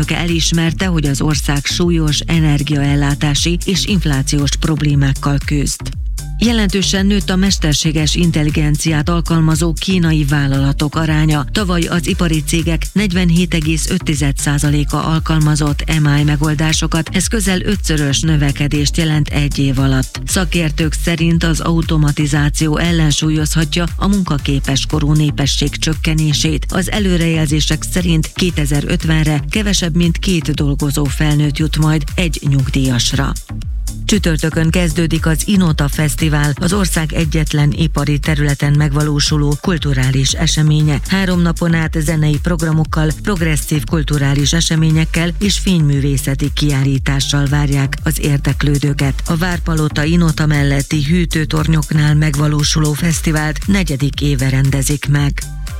elnöke elismerte, hogy az ország súlyos energiaellátási és inflációs problémákkal küzd. Jelentősen nőtt a mesterséges intelligenciát alkalmazó kínai vállalatok aránya. Tavaly az ipari cégek 47,5%-a alkalmazott AI megoldásokat, ez közel 5-szörös növekedést jelent egy év alatt. Szakértők szerint az automatizáció ellensúlyozhatja a munkaképes korú népesség csökkenését. Az előrejelzések szerint 2050-re kevesebb mint 2 dolgozó felnőtt jut majd egy nyugdíjasra. Csütörtökön kezdődik az Inota Fesztivál, az ország egyetlen ipari területen megvalósuló kulturális eseménye. 3 napon át zenei programokkal, progresszív kulturális eseményekkel és fényművészeti kiállítással várják az érdeklődőket. A Várpalota Inota melletti hűtőtornyoknál megvalósuló fesztivált 4. éve rendezik meg.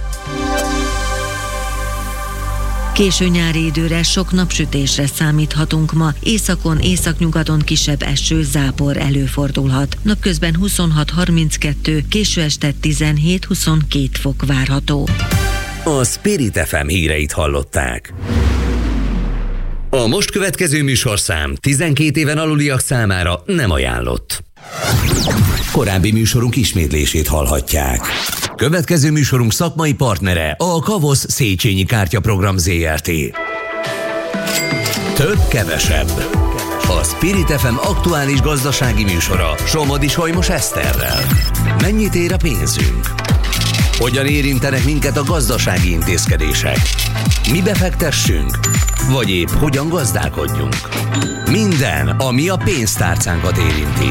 Késő nyári időre sok napsütésre számíthatunk ma. Északon, északnyugaton kisebb eső, zápor előfordulhat. Napközben 26-32, késő este 17-22 fok várható. A Spirit FM híreit hallották. A most következő műsorszám 12 éven aluliak számára nem ajánlott. Korábbi műsorunk ismétlését hallhatják. Következő műsorunk szakmai partnere a Kavosz Széchenyi Kártyaprogram Zrt. Több, kevesebb. A Spirit FM aktuális gazdasági műsora Somodi Solymos Eszterrel. Mennyit ér a pénzünk? Hogyan érintenek minket a gazdasági intézkedések? Mi befektessünk? Vagy épp hogyan gazdálkodjunk? Minden, ami a pénztárcánkat érinti.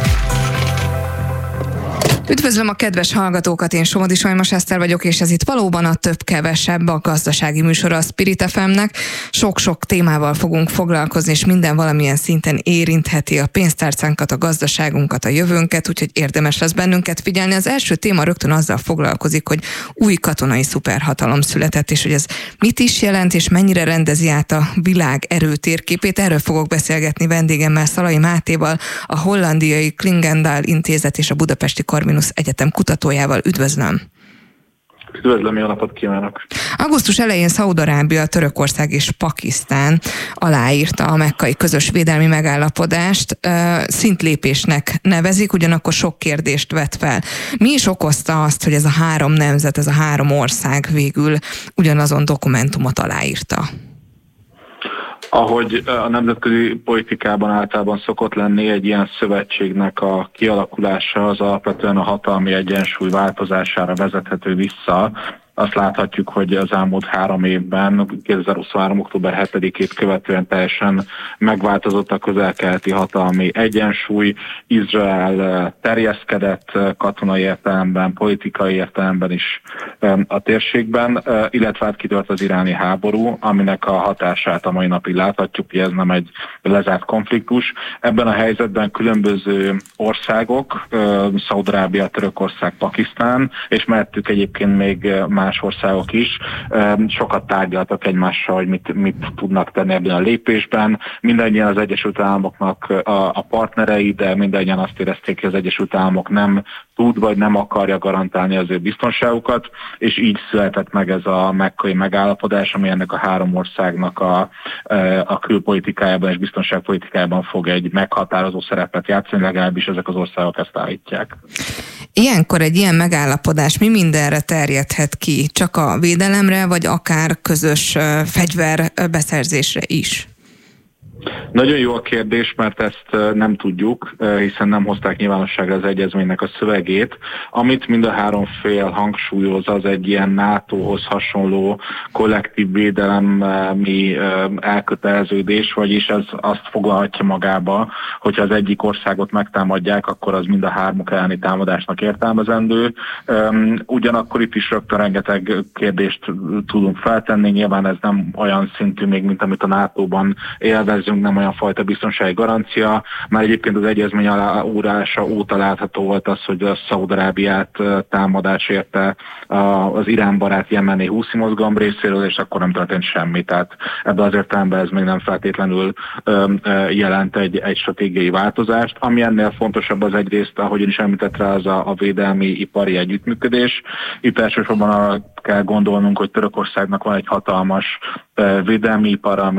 Üdvözlöm a kedves hallgatókat, én Somodi Solymos Eszter vagyok, és ez itt valóban a több-kevesebb, a gazdasági műsora a Spirit FM-nek. Sok-sok témával fogunk foglalkozni, és minden valamilyen szinten érintheti a pénztárcánkat, a gazdaságunkat, a jövőnket, úgyhogy érdemes lesz bennünket figyelni. Az első téma rögtön azzal foglalkozik, hogy új katonai szuperhatalom született, és hogy ez mit is jelent, és mennyire rendezi át a világ erőtérképét. Erről fogok beszélgetni vendégemmel, Szalai Mátéval, a hollandiai Klingendal Intézet és a Budapesti Corvinus Egyetem kutatójával. Üdvözlöm! Üdvözlöm, jó napot kívánok! Augusztus elején Szaúd-Arábia, Törökország és Pakisztán aláírta a mekkai közös védelmi megállapodást. Szintlépésnek nevezik, ugyanakkor sok kérdést vet fel. Mi is okozta azt, hogy ez a 3 nemzet, ez a 3 ország végül ugyanazon dokumentumot aláírta? Ahogy a nemzetközi politikában általában szokott lenni, egy ilyen szövetségnek a kialakulása az alapvetően a hatalmi egyensúly változására vezethető vissza. Azt láthatjuk, hogy az elmúlt 3 évben, 2023. október 7-ét követően teljesen megváltozott a közel-keleti hatalmi egyensúly. Izrael terjeszkedett katonai értelemben, politikai értelemben is a térségben, illetve hát kitört az iráni háború, aminek a hatását a mai napig láthatjuk, hogy ez nem egy lezárt konfliktus. Ebben a helyzetben különböző országok, Szaúd-Arábia, Törökország, Pakisztán, és mellettük egyébként még más országok is sokat tárgyaltak egymással, hogy mit tudnak tenni ebben a lépésben. Mindannyian az Egyesült Államoknak a partnerei, de mindannyian azt érezték, hogy az Egyesült Államok nem tud vagy nem akarja garantálni az ő biztonságukat, és így született meg ez a mekkai megállapodás, ami ennek a 3 országnak a külpolitikájában és biztonságpolitikájában fog egy meghatározó szerepet játszani, legalábbis ezek az országok ezt állítják. Ilyenkor egy ilyen megállapodás mi mindenre terjedhet ki? Csak a védelemre, vagy akár közös fegyverbeszerzésre is? Nagyon jó a kérdés, mert ezt nem tudjuk, hiszen nem hozták nyilvánosságra az egyezménynek a szövegét. Amit mind a 3 fél hangsúlyoz, az egy ilyen NATO-hoz hasonló kollektív védelemi elköteleződés, vagyis ez azt foglalhatja magába, hogyha az egyik országot megtámadják, akkor az mind a 3 elleni támadásnak értelmezendő. Ugyanakkor itt is rögtön rengeteg kérdést tudunk feltenni, nyilván ez nem olyan szintű még, mint amit a NATO-ban élvezünk, nem olyan fajta biztonsági garancia. Már egyébként az egyezmény aláírása óta látható volt az, hogy a Szaúd-Arábiát támadás érte az Irán barát jemeni húszi mozgalom részéről, és akkor nem történt semmi. Tehát ebben az értelemben ez még nem feltétlenül jelent egy stratégiai változást. Ami ennél fontosabb az egyrészt, ahogy is említett rá, az a védelmi ipari együttműködés. Itt elsősorban arra kell gondolnunk, hogy Törökországnak van egy hatalmas védelmi ipara,